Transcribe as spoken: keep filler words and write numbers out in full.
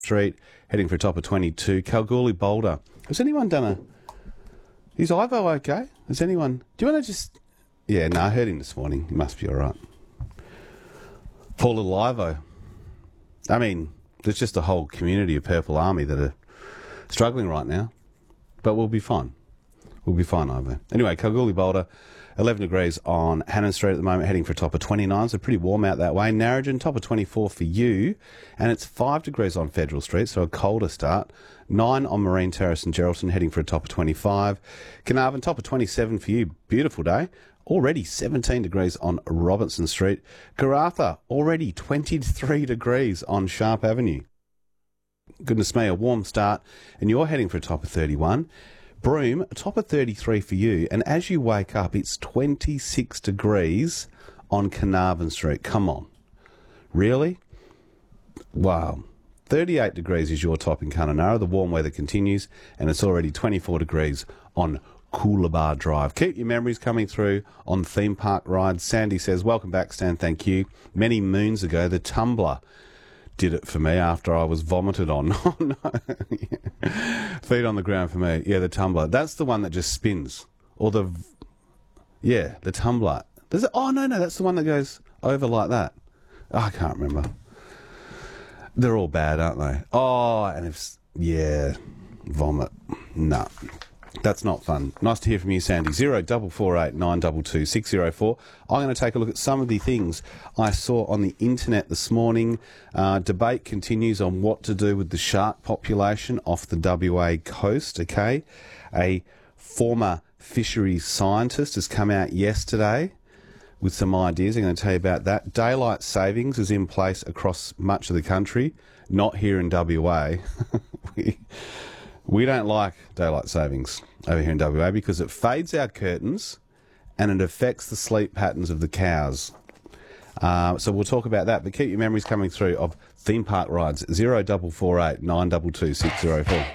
Street, heading for a top of twenty-two. Kalgoorlie Boulder. Has anyone done a... Is Ivo okay? Has anyone... Do you want to just... Yeah, no, I heard him this morning. He must be all right. Poor little Ivo. I mean, there's just a whole community of Purple Army that are struggling right now. But we'll be fine. We'll be fine, Ivo. Anyway, Kalgoorlie Boulder, eleven degrees on Hannon Street at the moment, heading for a top of twenty-nine, so pretty warm out that way. Narrogin, top of twenty-four for you, and it's five degrees on Federal Street, so a colder start. nine on Marine Terrace and Geraldton, heading for a top of twenty-five. Carnarvon, top of twenty-seven for you. Beautiful day. Already seventeen degrees on Robinson Street. Karratha, already twenty-three degrees on Sharp Avenue. Goodness me, a warm start, and you're heading for a top of thirty-one. Broome, a top of thirty-three for you, and as you wake up, it's twenty-six degrees on Carnarvon Street. Come on. Really? Wow. thirty-eight degrees is your top in Kununurra. The warm weather continues, and it's already twenty-four degrees on Coolabah Drive. Keep your memories coming through on theme park rides. Sandy says, welcome back, Stan, thank you. Many moons ago, the Tumbler did it for me after I was vomited on. Oh, no. Yeah. Feet on the ground for me. Yeah, the Tumbler. That's the one that just spins. Or the... Yeah, the Tumbler. Does it? Oh, no, no, that's the one that goes over like that. Oh, I can't remember. They're all bad, aren't they? Oh, and if... Yeah, vomit. No. That's not fun. Nice to hear from you, Sandy. Zero double four eight nine double two six zero four. I'm going to take a look at some of the things I saw on the internet this morning. Uh, debate continues on what to do with the shark population off the W A coast. Okay, a former fisheries scientist has come out yesterday with some ideas. I'm going to tell you about that. Daylight savings is in place across much of the country, not here in W A. we, We don't like daylight savings over here in W A because it fades our curtains and it affects the sleep patterns of the cows. Uh, so we'll talk about that, but keep your memories coming through of theme park rides. Zero double four eight nine double two six zero four.